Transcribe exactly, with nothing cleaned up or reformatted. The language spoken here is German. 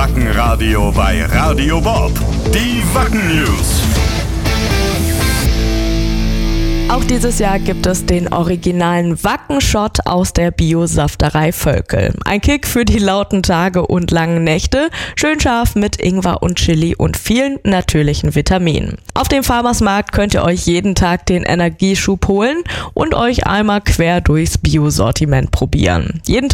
Wackenradio bei Radio Bob. Die Wacken News. Auch dieses Jahr gibt es den originalen Wacken-Shot aus der Bio-Safterei Völkel. Ein Kick für die lauten Tage und langen Nächte, schön scharf mit Ingwer und Chili und vielen natürlichen Vitaminen. Auf dem Farmersmarkt könnt ihr euch jeden Tag den Energieschub holen und euch einmal quer durchs Bio-Sortiment probieren. Jeden